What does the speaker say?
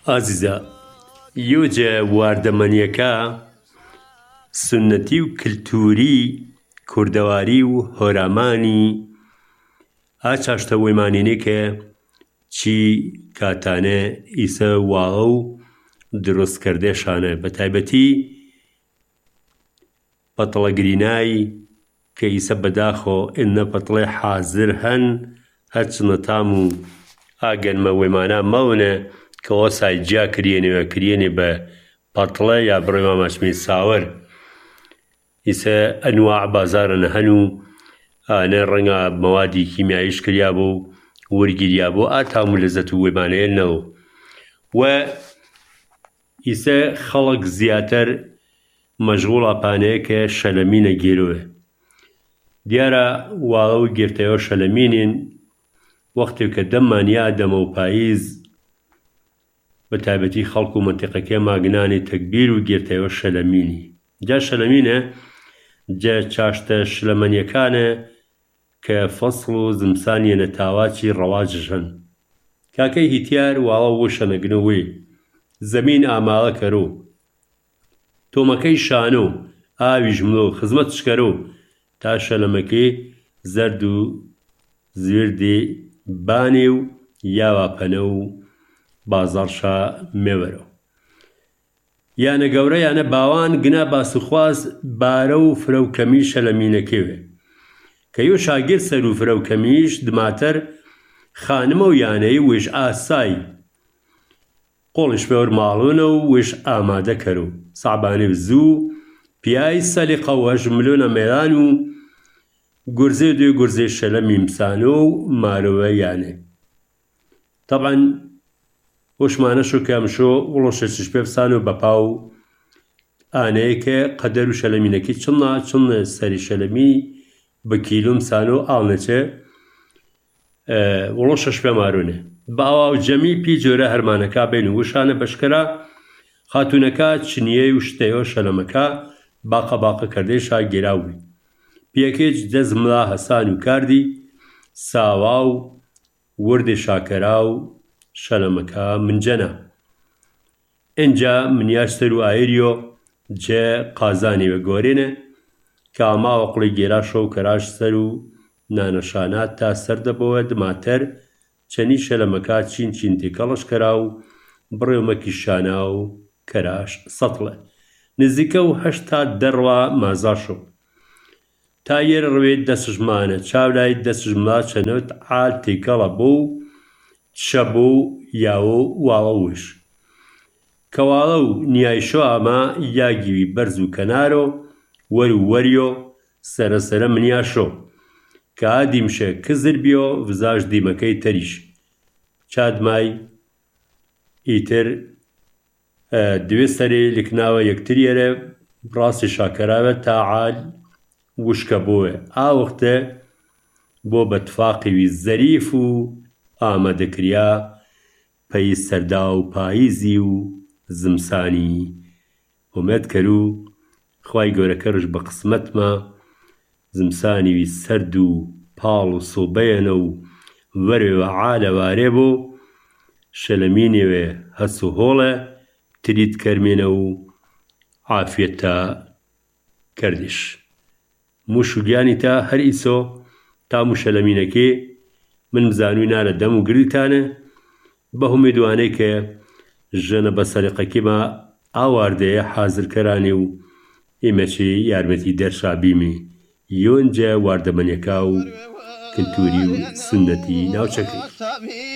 ئازیزە، یۆجە واردەمەنیەکە سونەتی و کلتوری کوردەواری و هۆرامانی ئا چاشتە وەیمانینێ کە چی کاتانە ئیسە واڵە و دروستکردێشانە بەتایبەتی پەتڵە گرینای کە ئیسە بەداخۆ ئێنە پەتڵێ حازر هەن هەرچنە تام و ئاگەنمە وەیمانە مەونە کە ئۆسای جیا کرێنێ بە پەتڵە یا بڕێ مامەچمی ساوەر ئیسە ئەنواع بازارەنە هەن و ئانە ڕەنگە مەوادی کیمیاییش کریا بۆ و وەرگیریا بۆ ئاتام و لەزەت و وەیمانەیەنەوە و ئیسە خەڵک زیاتر مەشغوڵ ئاپانەیە کە شەلەمینە گێرۆیە دیارە واڵە و گێرتەیە شەلەمینین وەختێک کە دەممانیا دەمە و پاییز بەتایبەتی خەڵک و مەنتیقەکەی ماگنانی تەکبیر و گێرتەیە شەلەمینی جا شەلەمینە جا چاشتە شلەمەنیەکانە کە فەسڵ و زمسانیەنە تاواچی ڕەواجش هەن کاکەی هیتیار واڵە و شەنەگنەوەی زەمین ئاماڵە کەرۆ تۆمەکەی شانۆ ئاویش ملۆ خزمەتش کەرۆ تا شەلەمەکەی زەرد و زوێردی بانێ و یاوا پەنە و بازاڕشا مێوەرەوە یانە گەورە یانە باوان گنا باسوخواز بارە و فرە و کەمی شەلەمینەکەوێ کە یۆ شاگیر سەر و فرە و کەمیش دماتەر خانمە و یانەی وێژ ئاسایی قۆڵش پێوەر ماڵۆنە و وێژ ئامادە کەرۆ سعبانێ زوو پیای سەلیقە وەژ ملۆنە مێران و گورزێ دوێ گورزێ شەلەمی میمسانۆ و مارۆوە یانێ تەبعەن وەشمانەشۆ کەمشۆ وڵۆشەچش پێ بسانۆ بەپا و ئانەیە کە قەدەر و شەلەمینەکەی چڵنە سەری شەلەمی بە کیلۆ میسانۆ ئاڵنەچە وڵۆشەش پێ مارۆنێ باوا و جەمی پی جۆرە هەرمانەکە بین و وشانە بەشکەرا خاتونەکە چنیەی و شتەیە شەلەمەکە باقە کردێشا گێراوی پیەکێج دەز ملا هەسان و کاردی ساوا و وردێ شاکەرا و شەلەمەکە منجەنە ئینجا منیاش سەر و ئایریۆ جێ قازانی وە گۆرێنە کە ئاماوە قوڵی گێراشە و کەراش سەر و نانەشانات تا سەردەبەوە دماتەر چەنی شەلەمەکە چین تێکەڵش کەرا و بڕێومەکی شانا و کەراش سەتڵە نزیکە و 80 دەڕوا مازاشۆ تا یێرە ڕوێ دەسژمانە چاولای دەسژما چەنۆت عال تێکەڵە بۆ و شەبۆ و یاوە واڵەوش کەواڵە و نیایشۆ ئاما یاگیوی بەرز و کەنارۆ وەریۆ سەرەسەرە منیاشۆ کە ئادیمشە کزر بیۆ vزاش دیمەکەی تەریش چادمای ئیتر دوێ سەرێ لکناوە یەکتریەرە ڕاستی شاکەراوە تا عال وشکە بۆوە ئاوەختە بۆ بەتفاقیوی زەریف و ئامادەکریا پەی سەردا و پاییزی و زمسانی ئومێد کەرو خوای گەورەکەرش بە قسمەتمە زمسانیوی سەرد و پاڵ و سۆبەیەنە و وەرێوە عالەوارێ بۆ شەلەمینێوێ هەس و هۆڵە تریت کەرمێنە و عافیەتە کەردیش موشوگیانی تا هەر ئیسۆ تا موشەلەمینەکێ من بزانووی نارە دەم و گریتانە بە هەمێدوانەی کە ژەنە بە سەریقەکیمە ئاواردەیە حازرکەرانێ و ئێمەچی یارمەتی دەرشابیمی یۆنجە واردەمەنیەکە و کلتوری و سنەتی ناوچەکەی